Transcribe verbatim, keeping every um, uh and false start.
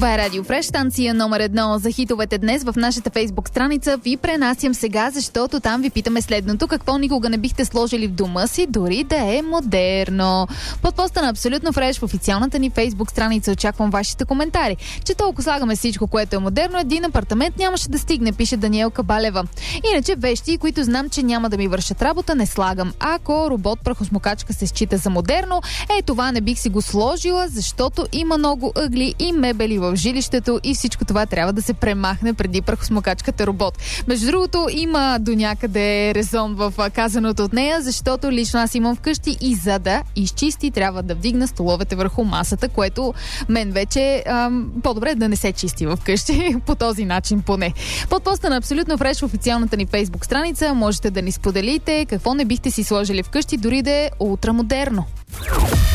Това е Радио Фреш, станция номер едно за хитовете днес. В нашата фейсбук страница ви пренасям сега, защото там ви питаме следното: какво никога не бихте сложили в дома си, дори да е модерно? Под поста на Абсолютно Фреш в официалната ни фейсбук страница очаквам вашите коментари. Че толкова слагаме всичко, което е модерно, един апартамент нямаше да стигне, пише Даниелка Балева. Иначе вещи, които знам, че няма да ми вършат работа, не слагам. Ако робот-прахосмокачка се счита за модерно, е това не бих си го сложила, защото има много ъгли и мебели в жилището и всичко това трябва да се премахне преди прахосмокачката робот. Между другото, има до някъде резон в казаното от нея, защото лично аз имам вкъщи и за да изчисти трябва да вдигна столовете върху масата, което мен вече ам, по-добре да не се чисти вкъщи по този начин поне. Под поста на Абсолютно Фреш в официалната ни фейсбук страница можете да ни споделите какво не бихте си сложили вкъщи, дори да е ултрамодерно.